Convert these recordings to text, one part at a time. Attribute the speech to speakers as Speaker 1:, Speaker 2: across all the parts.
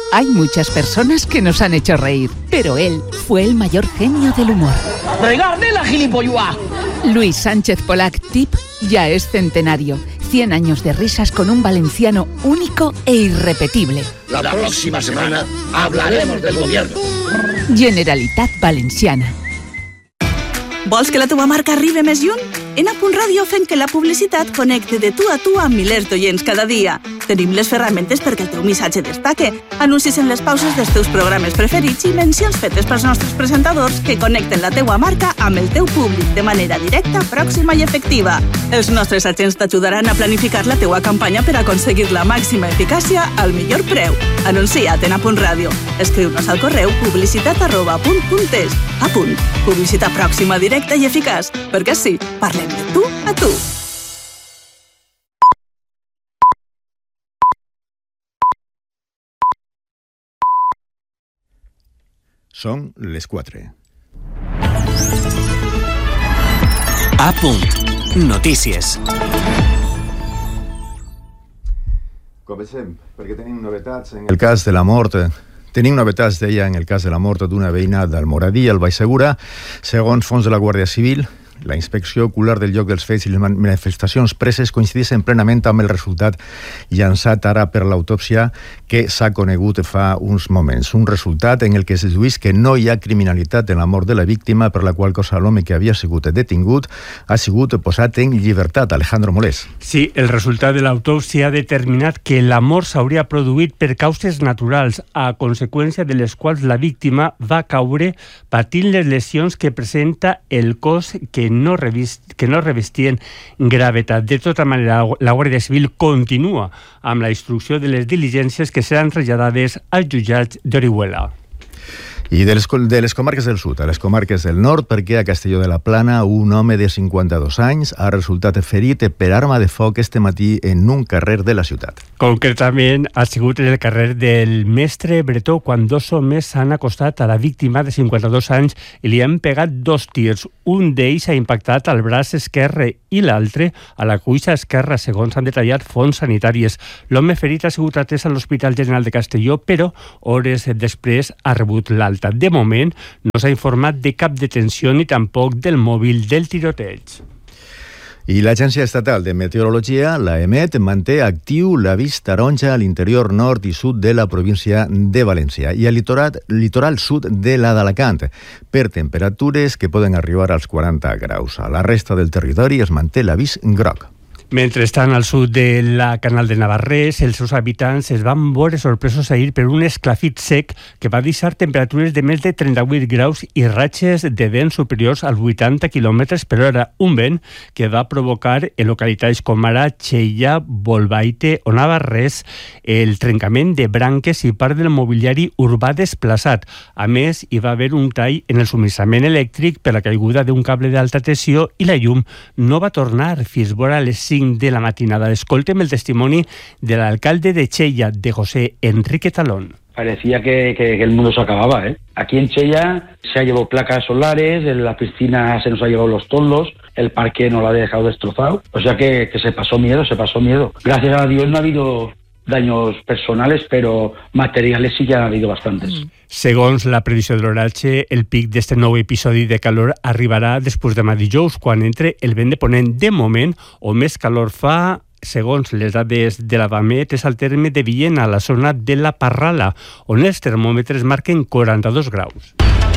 Speaker 1: Hay muchas personas que nos han hecho reír, pero él fue el mayor genio del humor.
Speaker 2: ¡Regarde la gilipolluá!
Speaker 1: Luis Sánchez Polac Tip ya es centenario. 100 años de risas con un valenciano único e irrepetible.
Speaker 3: La próxima semana hablaremos del gobierno.
Speaker 1: Generalitat Valenciana.
Speaker 4: Vols que la teva marca arribi més lluny? En A.Radio fem que la publicitat connecte de tu a tu amb milers d'oients cada dia. Tenim les ferramentes perquè el teu missatge destaque, anuncis en les pauses dels teus programes preferits i mencions fetes pels nostres presentadors que connecten la teua marca amb el teu públic de manera directa, pròxima i efectiva. Els nostres agents t'ajudaran a planificar la teua campanya per aconseguir la màxima eficàcia al millor preu. Anuncia't en A.Radio. Escriu-nos al correu publicitat@punt.es. A punt. Publicitat pròxima, directa i eficaç. Perquè sí, parlem de tu a tu.
Speaker 5: Són les 4.
Speaker 6: A punt. Notícies.
Speaker 5: Comencem, perquè tenim novetats en el cas de la mort. Tenim novetats, deia, en el cas de la mort d'una veïna d'Almoradí, al Baix Segura. Segons fons de la Guàrdia Civil, la inspecció ocular del lloc dels fets i les manifestacions preses coincideixen plenament amb el resultat llançat ara per l'autòpsia que s'ha conegut fa uns moments. Un resultat en el que es deduïs que no hi ha criminalitat en la mort de la víctima, per la qual cosa l'home que havia sigut detingut ha sigut posat en llibertat. Alejandro Molés.
Speaker 7: Sí, el resultat de l'autòpsia ha determinat que la mort s'hauria produït per causes naturals, a conseqüència de les quals la víctima va caure patint les lesions que presenta el cos que no revestien gravetat. De tota manera, la Guàrdia Civil continua amb la instrucció de les diligències que seran traslladades als jutjats d'Orihuela.
Speaker 5: I de les comarques del sud a les comarques del nord, perquè a Castelló de la Plana un home de 52 anys ha resultat ferit per arma de foc este matí en un carrer de la ciutat.
Speaker 7: Concretament ha sigut en el carrer del Mestre Bretó, quan dos homes s'han acostat a la víctima de 52 anys i li han pegat 2 tirs. Un d'ells ha impactat al braç esquerre i l'altre a la cuixa esquerra, segons han detallat fonts sanitàries. L'home ferit ha sigut atès a l'Hospital General de Castelló, però hores després ha rebut l'alta. De moment, no s'ha informat de cap detenció ni tampoc del mòbil del tiroteig.
Speaker 5: I l'Agència Estatal de Meteorologia, l'AEMET, manté actiu l'avís taronja a l'interior nord i sud de la província de València i al litoral sud de la d'Alacant, per temperatures que poden arribar als 40 graus. A la resta del territori es manté l'avís groc.
Speaker 7: Mentrestant, al sud de la Canal de Navarrés, els seus habitants es van veure sorpresos ahir per un esclafit sec que va deixar temperatures de més de 38 graus i ratxes de vent superiors als 80 km per hora. Un vent que va provocar en localitats com ara Xella, Bolbaite o Navarrés el trencament de branques i part del mobiliari urbà desplaçat. A més, hi va haver un tall en el subministrament elèctric per la caiguda d'un cable d'alta tensió i la llum no va tornar fins vora les 5 de la matinada. Escoltem el testimoni de l'alcalde de Xella, de José Enrique Talón.
Speaker 8: Parecía que el mundo se acababa, ¿eh? Aquí en Xella se ha llevado placas solares, en la piscina se nos ha llevado los toldos, el parque nos lo ha dejado destrozado. O sea que se pasó miedo. Gracias a Dios no ha habido daños personales, però materials sí que ha habido bastantes.
Speaker 7: Segons la previsió de l'oratge, el pic d'este nou episodi de calor arribarà després demà dijous, quan entre el vent de ponent. De moment, on més calor fa, segons les dades de la VAMET, és al terme de Villena, a la zona de la Parrala, on els termòmetres marquen 42 graus.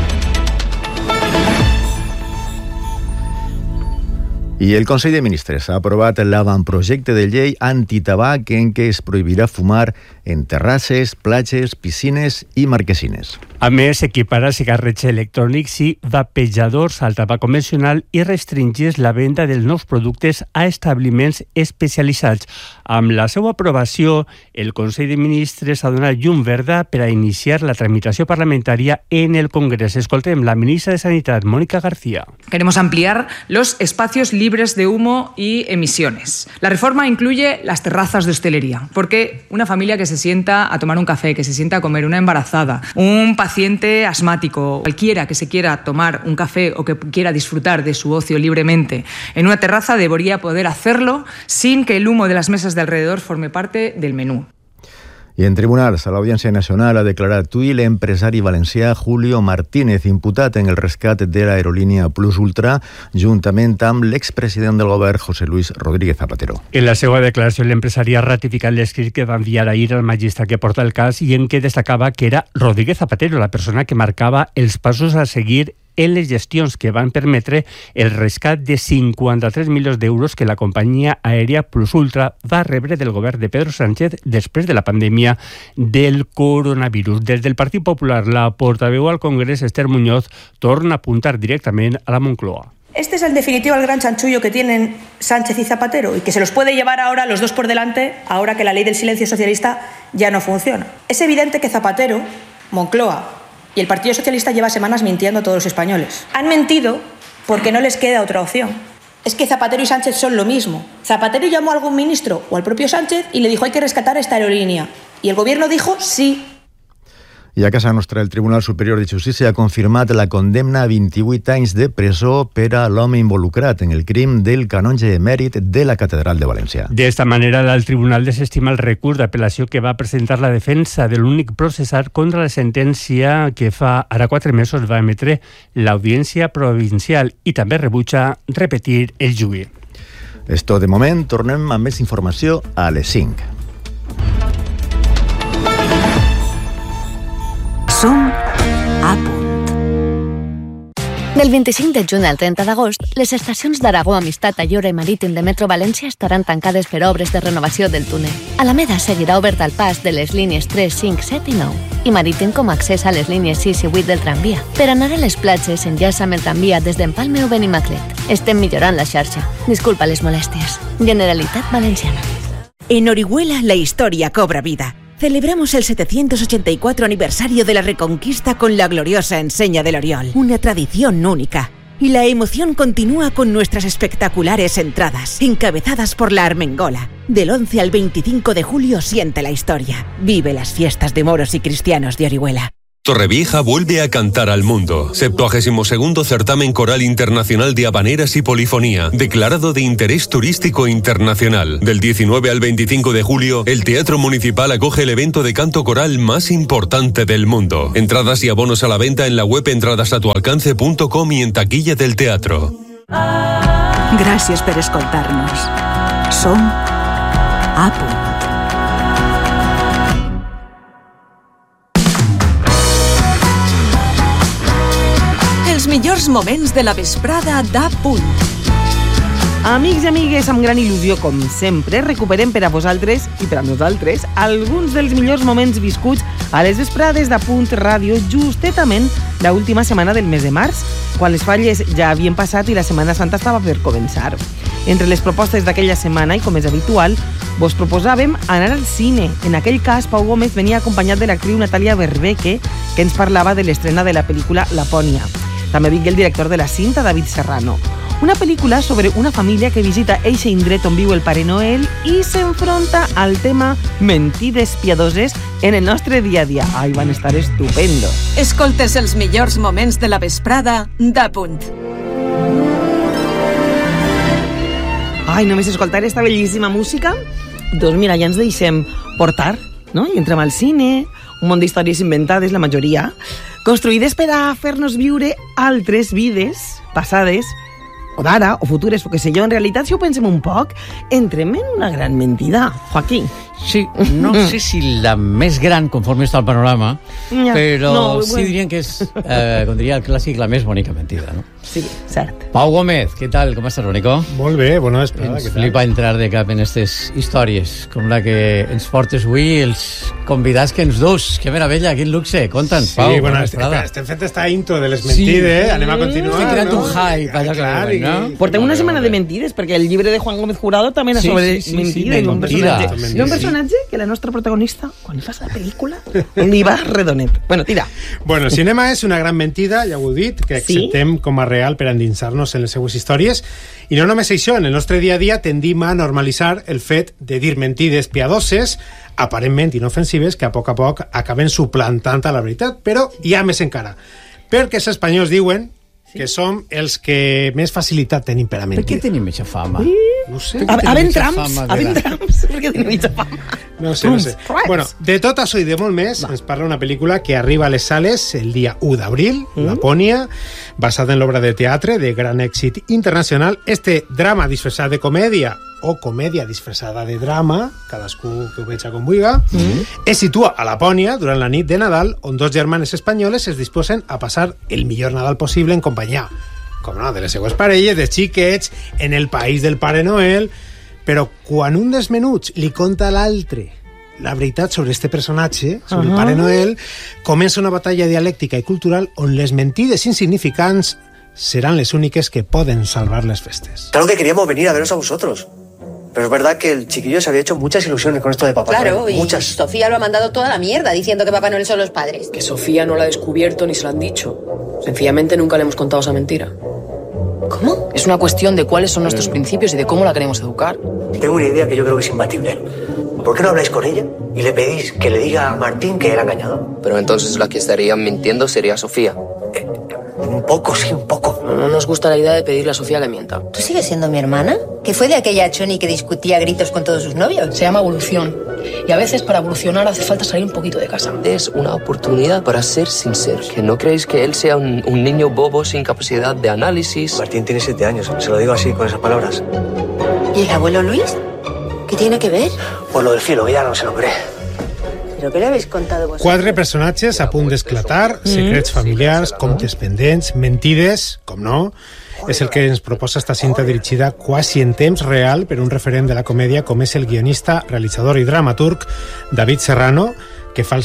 Speaker 5: I el Consell de Ministres ha aprovat l'avantprojecte de llei antitabac en què es prohibirà fumar en terrasses, platges, piscines i marquesines.
Speaker 7: A més, equiparà cigarrets electrònics i vapejadors al tabac convencional i restringeix la venda dels nous productes a establiments especialitzats. Amb la seva aprovació, el Consell de Ministres ha donat llum verda per a iniciar la tramitació parlamentària en el Congrés. Escoltem la ministra de Sanitat, Mónica García.
Speaker 9: Queremos ampliar los espacios libres de humo y emisiones. La reforma incluye las terrazas de hostelería, porque una familia que se sienta a tomar un café, que se sienta a comer, una embarazada, un paciente asmático, cualquiera que se quiera tomar un café o que quiera disfrutar de su ocio libremente en una terraza debería poder hacerlo sin que el humo de las mesas de alrededor forme parte del menú.
Speaker 5: I en tribunals, l'Audiència Nacional ha declarat tuit l'empresari valencià Julio Martínez, imputat en el rescat de l'aerolínia Plus Ultra, juntament amb l'expresident del govern, José Luis Rodríguez Zapatero.
Speaker 7: En la seva declaració, l'empresari ha ratificat l'escrit que va enviar ahir al magistrat que porta el cas i en què destacava que era Rodríguez Zapatero la persona que marcava els passos a seguir en les gestions que van permetre el rescat de 53 milions d'euros que la companyia aèria Plus Ultra va rebre del govern de Pedro Sánchez després de la pandèmia del coronavirus. Des del Partit Popular, la portaveu al Congrés, Esther Muñoz, torna a apuntar directament a la Moncloa.
Speaker 10: Este es en definitiva el gran chanchullo que tienen Sánchez y Zapatero y que se los puede llevar ahora los dos por delante, ahora que la ley del silencio socialista ya no funciona. Es evidente que Zapatero, Moncloa y el Partido Socialista lleva semanas mintiendo a todos los españoles. Han mentido porque no les queda otra opción. Es que Zapatero y Sánchez son lo mismo. Zapatero llamó a algún ministro o al propio Sánchez y le dijo hay que rescatar esta aerolínea. Y el gobierno dijo sí.
Speaker 5: I a casa nostra, el Tribunal Superior de Justícia ha confirmat la condemna a 28 anys de presó per a l'home involucrat en el crim del canonge emèrit de la Catedral de València.
Speaker 7: D'esta manera, el tribunal desestima el recurs d'apel·lació que va presentar la defensa de l'únic processat contra la sentència que fa ara 4 mesos va emetre l'Audiència Provincial i també rebutja repetir el juí.
Speaker 5: És tot de moment. Tornem amb més informació a les 5.
Speaker 11: Som a punt. Del 25 de juny al 30 d'agost, les estacions d'Aragó, Amistat, Ayora i Marítim de Metro València estaran tancades per obres de renovació del túnel. Alameda seguirà obert al pas de les línies 3, 5, 7 i 9 i Marítim com a accés a les línies 6 i 8 del tramvia. Per anar a les platges s'enllaça amb el tramvia des d'Empalme o Benimaclet. Estem millorant la xarxa. Disculpa les molèsties. Generalitat Valenciana.
Speaker 12: En Orihuela la historia cobra vida. Celebramos el 784 aniversario de la Reconquista con la gloriosa enseña del Oriol, una tradición única. Y la emoción continúa con nuestras espectaculares entradas, encabezadas por la Armengola. Del 11 al 25 de julio siente la historia. Vive las fiestas de moros y cristianos de Orihuela.
Speaker 13: Torrevieja vuelve a cantar al mundo. 72º Certamen Coral Internacional de Habaneras y Polifonía, declarado de interés turístico internacional. Del 19 al 25 de julio, el Teatro Municipal acoge el evento de canto coral más importante del mundo. Entradas y abonos a la venta en la web entradasatualcance.com y en taquilla del teatro.
Speaker 11: Gràcies per escoltar-nos. Som a punt. Els millors moments de la vesprada d'A Punt.
Speaker 14: Amics i amigues, amb gran il·lusió, com sempre, recuperem per a vosaltres i per a nosaltres alguns dels millors moments viscuts a les vesprades d'A Punt Ràdio justetament l'última setmana del mes de març, quan les falles ja havien passat i la Setmana Santa estava per començar. Entre les propostes d'aquella setmana, i com és habitual, vos proposàvem anar al cine. En aquell cas, Pau Gómez venia acompanyat de l'actriu Natàlia Berbeque, que ens parlava de l'estrena de la pel·lícula Lapònia. També vingué el director de la cinta, David Serrano. Una pel·lícula sobre una família que visita eixe indret on viu el Pare Noel i s'enfronta al tema mentides piadoses en el nostre dia a dia. Ai, van estar estupendos.
Speaker 11: Escoltes els millors moments de la vesprada d'A Punt.
Speaker 14: Ai, només escoltar esta bellíssima música? Doncs mira, ja ens deixem portar, no? I entrem al cine, un munt d'històries inventades, la majoria, construïdes per a fer-nos viure altres vides passades, o d'ara, o futures, o què sé jo. En realitat, si ho pensem un poc, entrem en una gran mentida, Joaquín.
Speaker 15: Sí, no sé si la més gran, conforme està el panorama, però no, sí dirien que és, com diria el clàssic, la més bonica mentida, no?
Speaker 14: Sí, cert.
Speaker 15: Pau Gómez, què tal? Com estàs, Bonico?
Speaker 16: Molt bé, bona vesprada.
Speaker 15: Ens flipa entrar de cap en aquestes històries, com la que ens portes avui, els convidats que ens dus. Que meravella, quin luxe. Conta'ns, Pau.
Speaker 16: Sí, bueno, estem fent esta intro de les mentides, sí. Anem a continuar.
Speaker 15: Estic creant un hype, allò clar,
Speaker 16: no?
Speaker 14: Portem una setmana de mentides, perquè el llibre de Juan Gómez Jurado també era sobre mentides. I un personatge que la nostra protagonista, quan li fas la pel·lícula, li va redonet. Bueno, tira.
Speaker 16: Bueno, cinema és una gran mentida, ja ho he dit, que acceptem com a real per endinsar-nos en les seues històries. I no només això, en el nostre dia a dia tendim a normalitzar el fet de dir mentides piadoses, aparentment inofensives, que a poc acaben suplantant a la veritat. Però hi ha més encara. Perquè els espanyols diuen que som els que més facilitat tenim per a mentir.
Speaker 15: Per què tenim aquesta fama?
Speaker 16: No sé.
Speaker 14: Havent trams, perquè tenia mitja fama.
Speaker 16: No sé. Bueno, de tot això i de molt més ens parla una pel·lícula que arriba a les sales el dia 1 d'abril, Lapònia, basada en l'obra de teatre de gran èxit internacional. Este drama disfressat de comèdia o comèdia disfressada de drama, cadascú que ho veja com vulga, es situa a Lapònia durant la nit de Nadal, on dos germanes espanyoles es disposen a passar el millor Nadal possible en companyia, com no, de les seues parelles, de xiquets, en el país del Pare Noel. Però quan un dels menuts li conta a l'altre la veritat sobre este personatge, sobre el Pare Noel, comença una batalla dialèctica i cultural on les mentides insignificants serán las únicas que pueden salvar las festes.
Speaker 17: Claro que queríamos venir a veros a vosotros. Pero es verdad que el chiquillo se había hecho muchas ilusiones con esto de Papá Noel.
Speaker 18: Claro, y
Speaker 17: muchas.
Speaker 18: Sofía lo ha mandado toda la mierda diciendo que Papá Noel son los padres.
Speaker 19: Que Sofía no lo ha descubierto ni se lo han dicho. Sencillamente nunca le hemos contado esa mentira.
Speaker 18: ¿Cómo?
Speaker 19: Es una cuestión de cuáles son nuestros principios y de cómo la queremos educar.
Speaker 17: Tengo una idea que yo creo que es imbatible. ¿Por qué no habláis con ella y le pedís que le diga a Martín que era engañado?
Speaker 19: Pero entonces la que estaría mintiendo sería Sofía.
Speaker 17: Un poco, sí, un poco.
Speaker 19: No nos gusta la idea de pedirle a Sofía que mienta.
Speaker 18: ¿Tú sigues siendo mi hermana? ¿Que fue de aquella Choni que discutía a gritos con todos sus novios?
Speaker 19: Se llama evolución. Y a veces para evolucionar hace falta salir un poquito de casa. Es una oportunidad para ser sincero. Que no creéis que él sea un niño bobo sin capacidad de análisis.
Speaker 17: Martín tiene 7 años, se lo digo así, con esas palabras.
Speaker 18: ¿Y el abuelo Luis? ¿Qué tiene que ver?
Speaker 17: Pues lo del filo, que ya no se lo cree.
Speaker 18: ¿Pero qué le habéis contado vosotros?
Speaker 16: 4 personatges a punt d'esclatar, secrets familiars, comptes pendents, mentides, com no. És el que ens proposa esta cinta dirigida quasi en temps real per un referent de la comèdia com és el guionista, realitzador i dramaturg David Serrano, que fa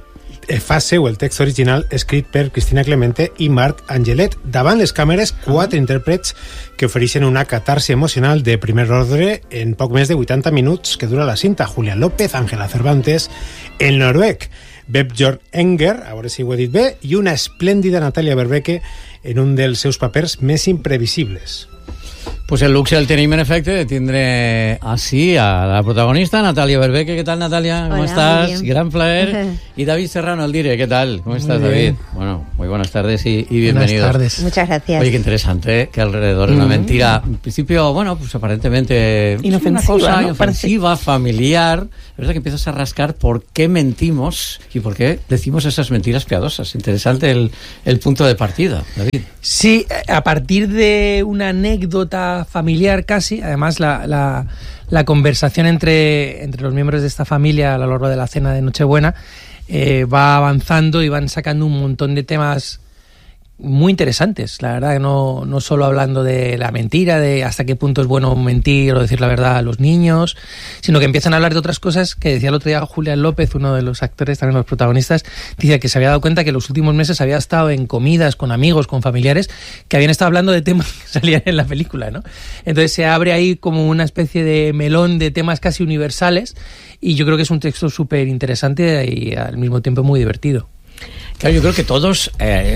Speaker 16: seu el text original escrit per Cristina Clemente i Marc Angelet. Davant les càmeres, 4 intèrprets que ofereixen una catarsi emocional de primer ordre en poc més de 80 minuts que dura la cinta. Julián López, Ángela Cervantes, el noruec Bjørn Enger, a veure si ho he dit bé, i una esplèndida Natalia Berbeque en un dels seus papers més imprevisibles.
Speaker 15: Pues el luxe el tenim en efecte de tindre así a la protagonista, Natalia Berbeque. ¿Qué tal, Natalia? ¿Cómo estás? Gran placer. Y David Serrano, el dire. ¿Qué tal? ¿Cómo estás, David? Bueno, muy buenas tardes y bienvenidos.
Speaker 20: Buenas tardes.
Speaker 18: Muchas gracias.
Speaker 15: Oye, qué interesante que alrededor de una mentira, en principio, bueno, pues aparentemente
Speaker 14: inofensiva,
Speaker 15: una cosa
Speaker 14: ¿no?
Speaker 15: inofensiva, familiar. Es verdad que empiezas a rascar por qué mentimos y por qué decimos esas mentiras piadosas. Interesante el punto de partida, David.
Speaker 20: Sí, a partir de una anécdota familiar casi, además la conversación entre los miembros de esta familia a lo largo de la cena de Nochebuena va avanzando y van sacando un montón de temas muy interesantes, la verdad, no solo hablando de la mentira, de hasta qué punto es bueno mentir o decir la verdad a los niños, sino que empiezan a hablar de otras cosas que decía el otro día Julián López, uno de los actores, también los protagonistas, dice que se había dado cuenta que los últimos meses había estado en comidas con amigos, con familiares, que habían estado hablando de temas que salían en la película, ¿no? Entonces se abre ahí como una especie de melón de temas casi universales y yo creo que es un texto súper interesante y al mismo tiempo muy divertido.
Speaker 15: Claro, yo creo que todos,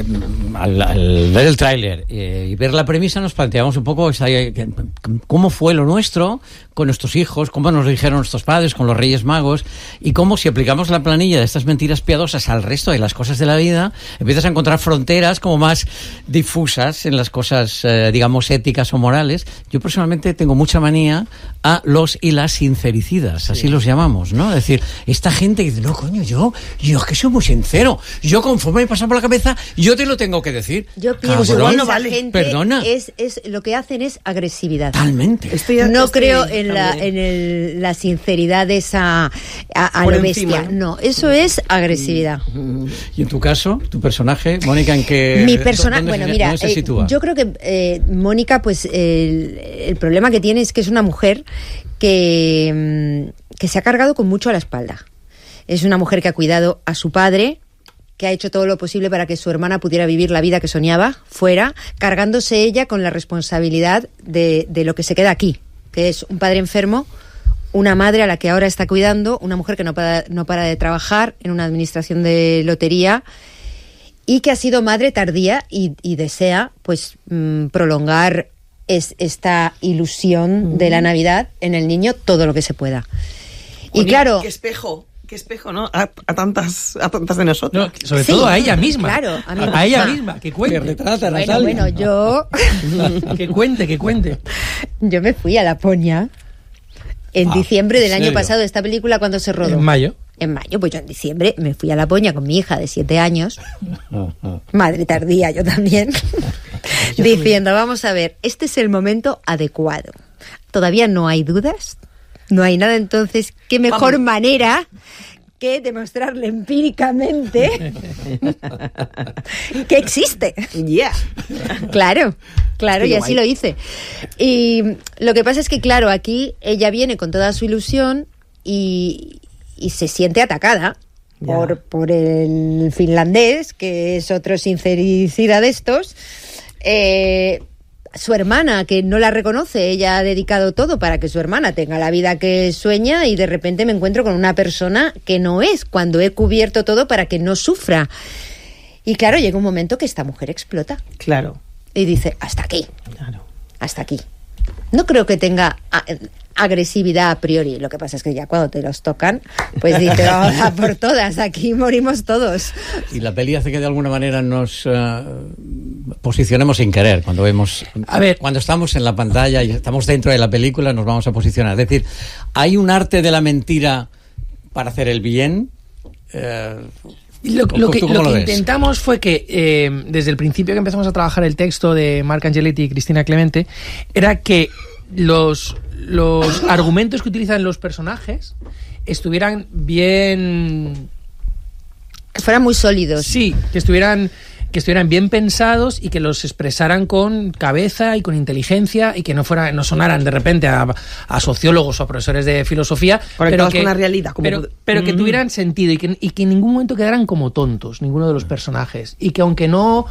Speaker 15: al ver el tráiler y ver la premisa, nos planteamos un poco cómo fue lo nuestro con nuestros hijos, cómo nos lo dijeron nuestros padres, con los Reyes Magos, y cómo si aplicamos la planilla de estas mentiras piadosas al resto de las cosas de la vida, empiezas a encontrar fronteras como más difusas en las cosas, digamos, éticas o morales. Yo personalmente tengo mucha manía a los y las sincericidas, así los llamamos, ¿no? Es decir, esta gente que dice, no, coño, yo es que soy muy sincero, yo conforme me pasa por la cabeza, yo te lo tengo que decir.
Speaker 18: Yo pienso que esa gente
Speaker 15: perdona.
Speaker 18: Es lo que hacen es agresividad.
Speaker 15: Totalmente.
Speaker 18: No creo en la sinceridad esa a lo bestia. No, eso es agresividad.
Speaker 15: Y en tu caso, tu personaje, Mónica, ¿en qué?
Speaker 18: Mi personaje, bueno, mira,
Speaker 15: ¿dónde se sitúa?
Speaker 18: Yo creo que Mónica, pues el problema que tiene es que es una mujer que se ha cargado con mucho a la espalda. Es una mujer que ha cuidado a su padre, que ha hecho todo lo posible para que su hermana pudiera vivir la vida que soñaba fuera, cargándose ella con la responsabilidad de lo que se queda aquí, que es un padre enfermo, una madre a la que ahora está cuidando, una mujer que no para de trabajar en una administración de lotería y que ha sido madre tardía y desea pues prolongar esta ilusión de la Navidad en el niño todo lo que se pueda.
Speaker 14: Y
Speaker 18: claro...
Speaker 14: Qué espejo, ¿no? A tantas de nosotros.
Speaker 20: No, sobre todo a ella misma.
Speaker 18: Claro,
Speaker 20: a ella misma, que cuente.
Speaker 15: Que retrata,
Speaker 18: bueno, yo...
Speaker 20: que cuente.
Speaker 18: Yo me fui a Laponia en diciembre del año pasado. Esta película, ¿cuándo se rodó?
Speaker 20: En mayo.
Speaker 18: En mayo, pues yo en diciembre me fui a Laponia con mi hija de 7 años. Madre tardía, yo también. Diciendo, vamos a ver, este es el momento adecuado. Todavía no hay dudas, no hay nada, entonces, ¿qué mejor manera que demostrarle empíricamente que existe? Claro, y así lo hice. Y lo que pasa es que, claro, aquí ella viene con toda su ilusión y se siente atacada por el finlandés, que es otro sincericida de estos. Su hermana, que no la reconoce, ella ha dedicado todo para que su hermana tenga la vida que sueña, y de repente me encuentro con una persona que no es, cuando he cubierto todo para que no sufra. Y claro, llega un momento que esta mujer explota.
Speaker 14: Claro.
Speaker 18: Y dice, hasta aquí. Hasta aquí. No creo que tenga agresividad a priori. Lo que pasa es que ya cuando te los tocan, pues dice, vamos a por todas, aquí morimos todos.
Speaker 15: Y la peli hace que de alguna manera nos posicionemos sin querer. Cuando vemos, cuando estamos en la pantalla y estamos dentro de la película, nos vamos a posicionar. Es decir, hay un arte de la mentira para hacer el bien.
Speaker 20: Lo que intentamos fue que desde el principio que empezamos a trabajar el texto de Marc Angeletti y Cristina Clemente, era que los argumentos que utilizan los personajes estuvieran bien...
Speaker 18: Que fueran muy sólidos.
Speaker 20: Sí, que estuvieran bien pensados y que los expresaran con cabeza y con inteligencia, y que no sonaran de repente a sociólogos o a profesores de filosofía, pero que, con la realidad, pero que tuvieran sentido, y que en ningún momento quedaran como tontos ninguno de los personajes, y que aunque no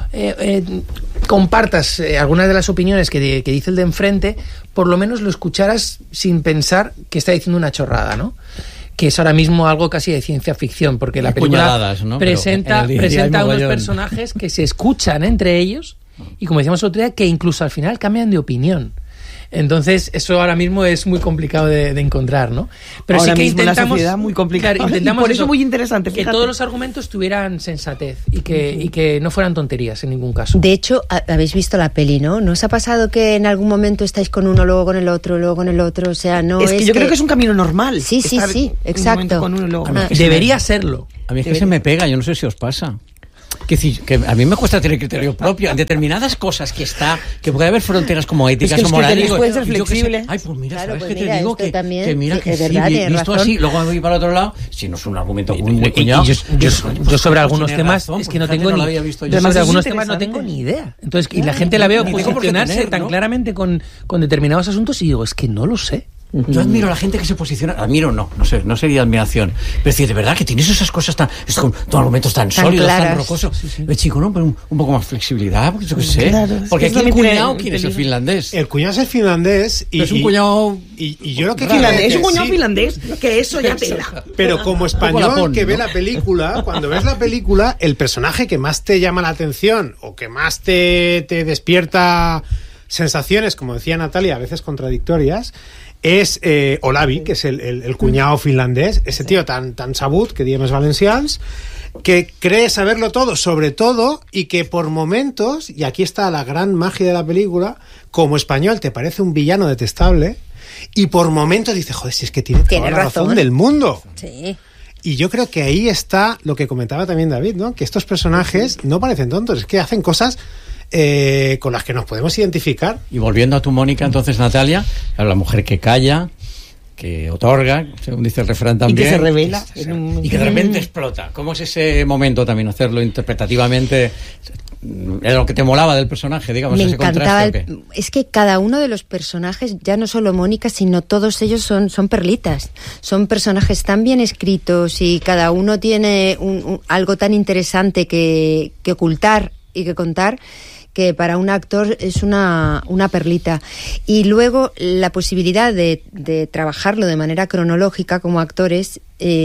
Speaker 20: compartas algunas de las opiniones que dice el de enfrente, por lo menos lo escucharas sin pensar que está diciendo una chorrada, ¿no? Que es ahora mismo algo casi de ciencia ficción, porque la película, ¿no?, presenta a unos personajes que se escuchan entre ellos, y como decíamos el otro día, que incluso al final cambian de opinión. Entonces, eso ahora mismo es muy complicado de encontrar, ¿no? Pero ahora sí que intentamos, la sociedad muy complicada. Claro, intentamos, y por eso muy interesante, fíjate, que todos los argumentos tuvieran sensatez y que no fueran tonterías en ningún caso.
Speaker 18: De hecho, habéis visto la peli, ¿no? ¿No os ha pasado que en algún momento estáis con uno, luego con el otro, luego con el otro? O sea, no es
Speaker 14: que yo creo que es un camino normal.
Speaker 18: Sí, exacto.
Speaker 14: Con uno, luego
Speaker 20: debería serlo.
Speaker 15: A mí es que se me pega, yo no sé si os pasa. Que a mí me cuesta tener criterio propio en determinadas cosas que puede haber fronteras como éticas o morales.
Speaker 14: Pueden ser flexibles.
Speaker 15: Ay, pues mira,
Speaker 18: claro,
Speaker 15: ¿sabes
Speaker 18: pues
Speaker 15: qué te digo? Que mira que sí,
Speaker 18: verdad,
Speaker 15: visto así, luego voy para el otro lado, si no es un argumento muy cuñado.
Speaker 20: Yo sobre algunos temas es que no tengo ni sobre algunos temas no tengo ni idea. Entonces, y la gente la veo posicionarse tan claramente con determinados asuntos, y digo, es que no lo sé.
Speaker 15: Yo admiro a la gente que se posiciona, no sería admiración, pero decir, de verdad que tienes esas cosas tan argumentos tan sólidos, claras, tan rocosos. Sí. Chico, ¿no? Pero un poco más flexibilidad, porque yo qué sé. Claro, porque aquí el cuñado, ¿quién es el finlandés?
Speaker 16: El cuñado es el finlandés
Speaker 15: y es un cuñado.
Speaker 16: Y yo lo que
Speaker 14: es un cuñado finlandés, que eso ya pela.
Speaker 16: Pero como español que ve la película, cuando ves la película, el personaje que más te llama la atención o que más te despierta sensaciones, como decía Natalia, a veces contradictorias, es Olavi, que es el cuñado finlandés, ese tío tan sabut, que diem els valencians, que cree saberlo todo, sobre todo, y que por momentos, y aquí está la gran magia de la película, como español te parece un villano detestable, y por momentos dices, joder, si es que tiene toda la razón del mundo.
Speaker 18: Sí.
Speaker 16: Y yo creo que ahí está lo que comentaba también David, ¿no? Que estos personajes no parecen tontos, es que hacen cosas con las que nos podemos identificar.
Speaker 15: Y volviendo a tu Mónica, entonces, Natalia, la mujer que calla, que otorga, según dice el refrán también,
Speaker 14: y que se revela
Speaker 15: y que de repente explota. ¿Cómo es ese momento también, hacerlo interpretativamente? ¿Era lo que te molaba del personaje, digamos?
Speaker 18: Me
Speaker 15: ese
Speaker 18: encantaba.
Speaker 15: contraste,
Speaker 18: es que cada uno de los personajes, ya no solo Mónica, sino todos ellos son perlitas. Son personajes tan bien escritos, y cada uno tiene algo tan interesante que ocultar y que contar, que para un actor es una perlita. Y luego la posibilidad de trabajarlo de manera cronológica como actores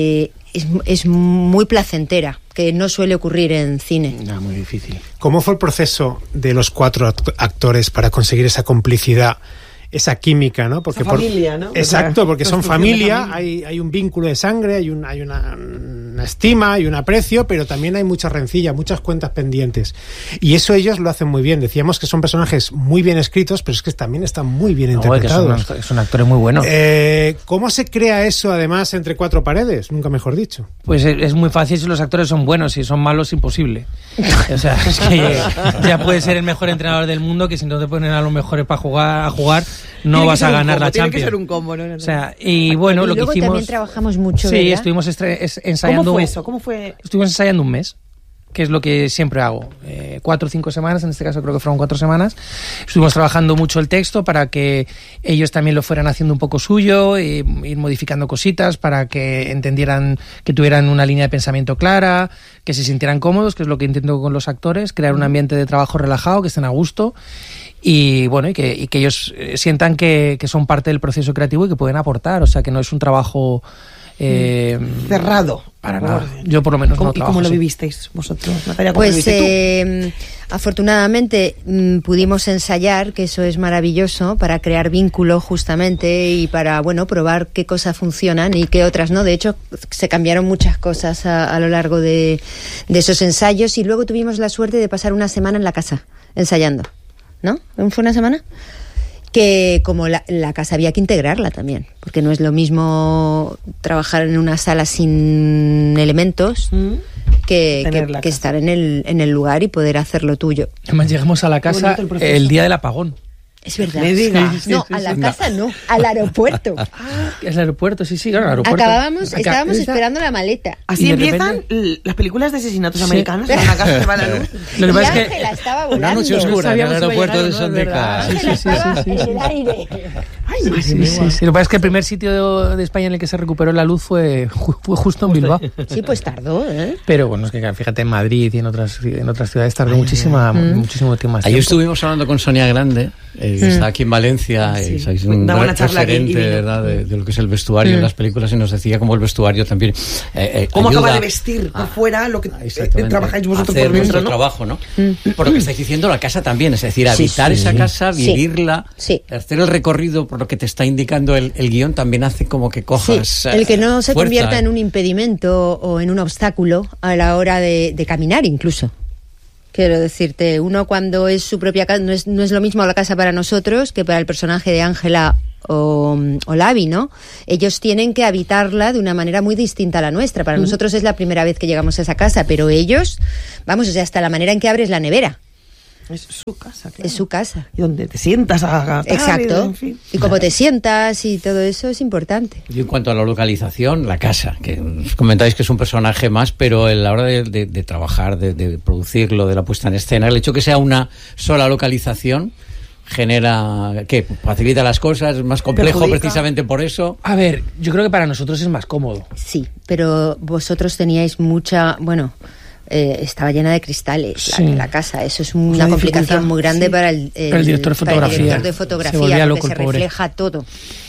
Speaker 18: es muy placentera, que no suele ocurrir en cine.
Speaker 16: No, muy difícil. ¿Cómo fue el proceso de los 4 actores para conseguir esa complicidad, esa química, ¿no? Porque
Speaker 14: esa familia, ¿no?
Speaker 16: Exacto, porque son familia, hay un vínculo de sangre, hay una una estima y un aprecio, pero también hay mucha rencilla, muchas cuentas pendientes. Y eso ellos lo hacen muy bien. Decíamos que son personajes muy bien escritos, pero es que también están muy bien interpretados.
Speaker 20: Que son actores muy buenos.
Speaker 16: ¿Cómo se crea eso, además, entre cuatro paredes? Nunca mejor dicho.
Speaker 20: Pues es muy fácil si los actores son buenos, si son malos, imposible. O sea, es que ya puedes ser el mejor entrenador del mundo, que si no te ponen a los mejores para jugar, no vas a ganar la Champions.
Speaker 14: Tiene que ser un combo, ¿no?
Speaker 20: O sea, y bueno, lo que hicimos...
Speaker 18: también trabajamos mucho,
Speaker 20: Sí,
Speaker 18: ¿verdad?
Speaker 20: estuvimos ensayando...
Speaker 14: ¿Cómo fue eso? ¿Cómo fue?
Speaker 20: Estuvimos ensayando un mes, que es lo que siempre hago. 4 o 5 semanas, en este caso creo que fueron 4 semanas. Estuvimos trabajando mucho el texto para que ellos también lo fueran haciendo un poco suyo, ir modificando cositas para que entendieran, que tuvieran una línea de pensamiento clara, que se sintieran cómodos, que es lo que intento con los actores, crear un ambiente de trabajo relajado, que estén a gusto. Y bueno, y que ellos sientan que son parte del proceso creativo y que pueden aportar, o sea, que no es un trabajo
Speaker 14: cerrado.
Speaker 20: Para nada. Yo por lo menos no trabajo.
Speaker 14: ¿Y cómo lo
Speaker 20: así.
Speaker 14: vivisteis vosotros, Natalia? ¿Cómo lo
Speaker 18: Pues
Speaker 14: viviste tú?
Speaker 18: afortunadamente pudimos ensayar, que eso es maravilloso, para crear vínculo justamente y para, bueno, probar qué cosas funcionan y qué otras no. De hecho, se cambiaron muchas cosas a lo largo de esos ensayos, y luego tuvimos la suerte de pasar una semana en la casa ensayando, ¿no? ¿Fue una semana? Que como la casa había que integrarla también, porque no es lo mismo trabajar en una sala sin elementos que estar en el lugar y poder hacer lo tuyo.
Speaker 20: Además, llegamos a la casa el día del apagón.
Speaker 18: Es verdad.
Speaker 14: Me digas.
Speaker 18: No, a la casa no, al aeropuerto.
Speaker 20: Es el aeropuerto, sí, claro, el aeropuerto.
Speaker 18: Estábamos esperando la maleta.
Speaker 14: Así empiezan las películas de asesinatos americanos. En una casa se va la luz.
Speaker 20: Lo que pasa es que
Speaker 18: Ángela estaba volando.
Speaker 15: Una noche oscura en el aeropuerto de Sondeca.
Speaker 18: Ángela estaba en el aire.
Speaker 20: Sí. Lo que pasa es que el primer sitio de España en el que se recuperó la luz fue justo en Bilbao.
Speaker 18: Sí, pues tardó, ¿eh?
Speaker 20: Pero bueno, es que fíjate, en Madrid y en otras ciudades tardó muchísimo tiempo más.
Speaker 15: Ayer estuvimos hablando con Sonia Grande, que está aquí en Valencia, y sois un gran referente, ¿verdad?, de lo que es el vestuario en las películas, y nos decía cómo el vestuario también
Speaker 14: cómo
Speaker 15: ayuda
Speaker 14: acaba de vestir por fuera lo que trabajáis vosotros
Speaker 15: hacer
Speaker 14: por dentro,
Speaker 15: vuestro
Speaker 14: ¿no?
Speaker 15: trabajo, ¿no? Por lo que estáis diciendo, la casa también, es decir, habitar esa casa, vivirla, hacer el recorrido por lo que te está indicando el guión, también hace como que cojas
Speaker 18: el que no se
Speaker 15: fuerza,
Speaker 18: convierta en un impedimento o en un obstáculo a la hora de caminar incluso. Quiero decirte, uno cuando es su propia casa, no es lo mismo la casa para nosotros que para el personaje de Ángela o Lavi, ¿no? Ellos tienen que habitarla de una manera muy distinta a la nuestra. Para nosotros es la primera vez que llegamos a esa casa, pero ellos, vamos, o sea, hasta la manera en que abres la nevera.
Speaker 14: Es su casa, claro.
Speaker 18: Es su casa.
Speaker 14: Y donde te sientas a
Speaker 18: Exacto.
Speaker 14: En fin.
Speaker 18: Y cómo te sientas y todo eso es importante.
Speaker 15: Y en cuanto a la localización, la casa, que os comentáis que es un personaje más, pero a la hora de trabajar, de producirlo, de la puesta en escena, el hecho que sea una sola localización genera, ¿qué? Facilita las cosas, es más complejo precisamente por eso.
Speaker 20: A ver, yo creo que para nosotros es más cómodo.
Speaker 18: Sí, pero vosotros teníais mucha, bueno, estaba llena de cristales la casa. Eso es una complicación muy grande para el
Speaker 20: director de fotografía.
Speaker 18: El director de fotografía,
Speaker 20: se volvía loco,
Speaker 18: porque se refleja todo.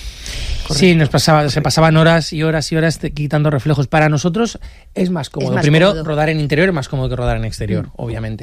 Speaker 20: Sí, se pasaban horas y horas y horas quitando reflejos. Para nosotros es más cómodo. Primero, rodar en interior es más cómodo que rodar en exterior, obviamente.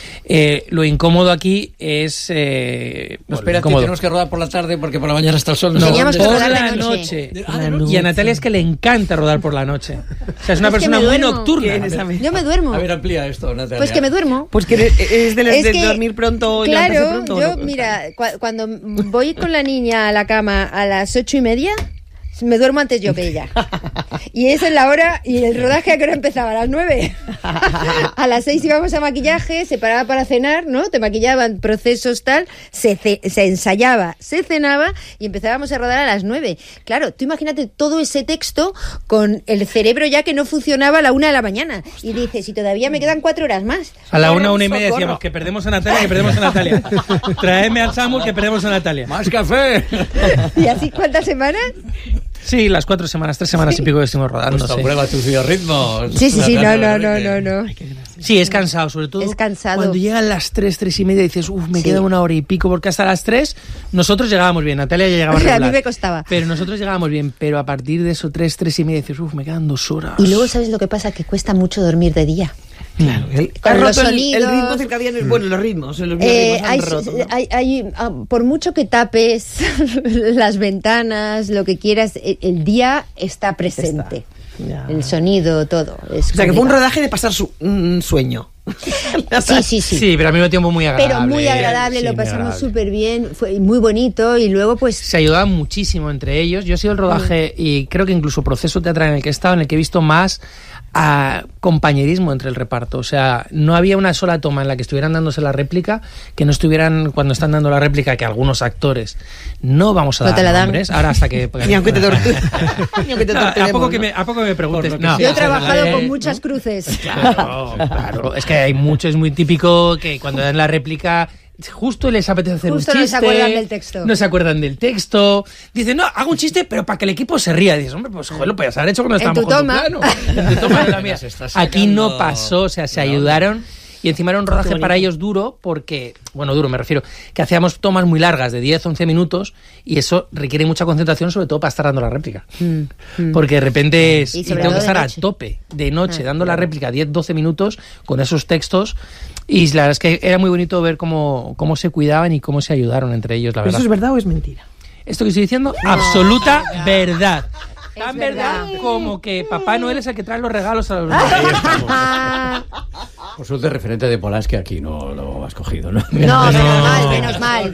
Speaker 20: Lo incómodo aquí es...
Speaker 15: no, espera, tenemos que rodar por la tarde porque por la mañana está el sol.
Speaker 18: Teníamos que rodar
Speaker 20: la noche. Y a Natalia es que le encanta rodar por la noche. O sea, es una persona muy nocturna.
Speaker 18: Yo me duermo.
Speaker 15: A ver, amplía esto, Natalia.
Speaker 18: Pues que me duermo.
Speaker 14: Pues que es de dormir pronto y levantarse pronto.
Speaker 18: Claro, yo, mira, cuando voy con la niña a la cama a las 8:30, me duermo antes yo que ella. Y esa es la hora, y el rodaje a qué hora empezaba, a las 9. A las 6 íbamos a maquillaje, se paraba para cenar, ¿no? Te maquillaban, procesos tal, se ensayaba, se cenaba y empezábamos a rodar a las 9. Claro, tú imagínate todo ese texto con el cerebro ya que no funcionaba a la 1 de la mañana. Y dices, y todavía me quedan 4 horas más.
Speaker 20: A la 1:30 decíamos que perdemos a Natalia, Traedme al Samu que perdemos a Natalia.
Speaker 15: ¡Más café!
Speaker 18: ¿Y así cuántas semanas?
Speaker 20: Sí, las 4 semanas, 3 semanas y pico que estuvimos rodando.
Speaker 15: Pues prueba tus biorritmos.
Speaker 18: Sí, no.
Speaker 20: Sí, es cansado, sobre todo.
Speaker 18: Es cansado.
Speaker 20: Cuando llegan las 3:30 dices, me queda 1 hora y pico, porque hasta las 3 nosotros llegábamos bien, Natalia ya llegaba regular.
Speaker 18: A mí me costaba.
Speaker 20: Pero nosotros llegábamos bien, pero a partir de eso 3:30 dices, me quedan 2 horas.
Speaker 18: Y luego, ¿sabes lo que pasa? Que cuesta mucho dormir de día.
Speaker 14: Claro,
Speaker 18: con los sonidos,
Speaker 14: el ritmo circadiano es bueno, los ritmos han roto, ¿no?
Speaker 18: Por mucho que tapes las ventanas, lo que quieras, el día está presente. el sonido, todo. Es
Speaker 14: o sea, que fue un rodaje de pasar un sueño.
Speaker 18: Sí.
Speaker 20: Sí, pero al mismo tiempo muy agradable.
Speaker 18: Pero muy agradable, lo pasamos súper bien, fue muy bonito y luego pues...
Speaker 20: Se ayudaban muchísimo entre ellos. Yo he sido el rodaje y creo que incluso proceso teatral en el que he estado, en el que he visto más compañerismo entre el reparto. O sea, no había una sola toma en la que estuvieran dándose la réplica que no estuvieran, cuando están dando la réplica, que algunos actores no vamos a
Speaker 18: no
Speaker 20: dar
Speaker 18: te la
Speaker 20: nombres,
Speaker 18: dan.
Speaker 20: ahora hasta que...
Speaker 14: Ni aunque te torturen.
Speaker 20: ¿A poco que me preguntes? No,
Speaker 18: yo he trabajado con muchas cruces.
Speaker 20: Claro. Es que hay mucho, es muy típico que cuando dan la réplica... Justo les apetece hacer un chiste.
Speaker 18: No se acuerdan del texto.
Speaker 20: No se acuerdan del texto. Dicen, no, hago un chiste, pero para que el equipo se ría. Dices, hombre, pues joder, lo podías haber hecho cuando estábamos con tu plano. En tu toma, en la mía. Aquí no pasó, o sea, se ayudaron. Y encima era un rodaje para ellos duro porque, bueno, duro me refiero, que hacíamos tomas muy largas de 10-11 minutos y eso requiere mucha concentración, sobre todo para estar dando la réplica. Porque de repente y tengo que estar a tope de noche dando la réplica 10-12 minutos con esos textos. Y la verdad es que era muy bonito ver cómo se cuidaban y cómo se ayudaron entre ellos, la verdad.
Speaker 14: ¿Eso es verdad o es mentira?
Speaker 20: ¿Esto que estoy diciendo? Absoluta verdad. Tan verdad como que Papá Noel es el que trae los regalos a los niños.
Speaker 15: Por suerte, referente de Polanski aquí no lo has cogido, ¿no?
Speaker 18: No, menos mal.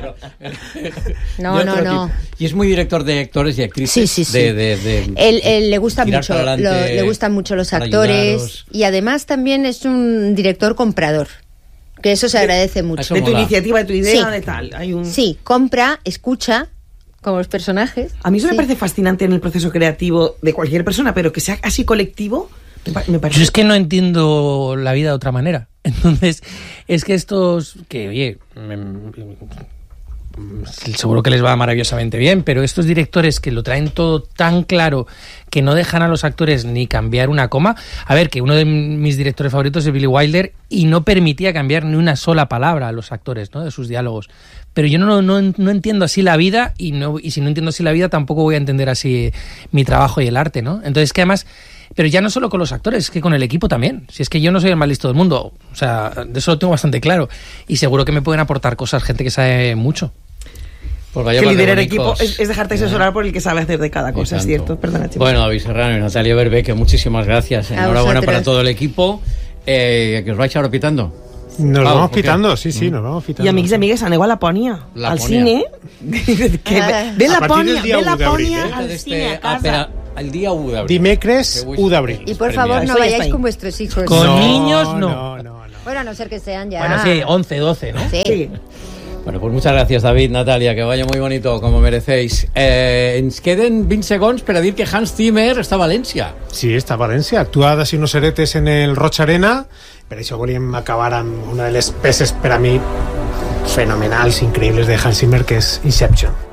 Speaker 18: No.
Speaker 15: Y es muy director de actores y actrices.
Speaker 18: Sí.
Speaker 15: De
Speaker 18: Él le gusta mucho, le gustan mucho los actores y además también es un director comprador. Que eso se agradece mucho.
Speaker 14: De tu iniciativa, de tu idea, de tal.
Speaker 18: Sí, compra, escucha, como los personajes.
Speaker 14: A mí eso me parece fascinante en el proceso creativo de cualquier persona, pero que sea así colectivo, me parece...
Speaker 20: Yo es que no entiendo la vida de otra manera. Entonces, es que estos... que, oye... seguro que les va maravillosamente bien, pero estos directores que lo traen todo tan claro que no dejan a los actores ni cambiar una coma. A ver, que uno de mis directores favoritos es Billy Wilder y no permitía cambiar ni una sola palabra a los actores, ¿no?, de sus diálogos. Pero yo no entiendo así la vida y si no entiendo así la vida tampoco voy a entender así mi trabajo y el arte, ¿no? Entonces, que además... Pero ya no solo con los actores, es que con el equipo también. Si es que yo no soy el más listo del mundo, o sea, de eso lo tengo bastante claro. Y seguro que me pueden aportar cosas gente que sabe mucho.
Speaker 14: Que liderar equipo es dejarte asesorar por el que sabe hacer de cada cosa, es cierto. Perdona, chicos.
Speaker 15: Bueno, David Serrano y Natalia Berbeque, muchísimas gracias. Enhorabuena para todo el equipo. Que os vais ahora pitando.
Speaker 16: Nos vamos pitando, sí, nos vamos pitando.
Speaker 14: I amics i amigues, aneu a Lapònia, al cine. Ve Lapònia al cine, a casa.
Speaker 15: El día 1 de abril.
Speaker 16: Dimecres 1 de abril.
Speaker 18: Y por favor, no vayáis con vuestros hijos.
Speaker 20: Con niños, no.
Speaker 18: Bueno, a no ser que sean ya...
Speaker 20: Bueno, sí, 11, 12, ¿no?
Speaker 18: Sí.
Speaker 15: Bueno, pues muchas gracias, David, Natalia, que vaya muy bonito, como merecéis. Ens queden 20 segons per a dir que Hans Zimmer està a València.
Speaker 16: Sí, està a València. Actua de unos heretes en el Roig Arena. Per això volíem acabar amb una de les peces per a mi fenomenals, increïbles de Hans Zimmer, que és Inception.